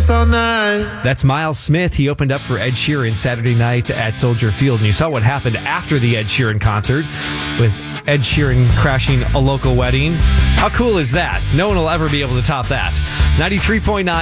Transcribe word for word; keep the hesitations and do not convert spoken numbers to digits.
this all night. That's Miles Smith. He opened up for Ed Sheeran Saturday night at Soldier Field. And you saw what happened after the Ed Sheeran concert with Ed Sheeran crashing a local wedding. How cool is that? No one will ever be able to top that. ninety-three point nine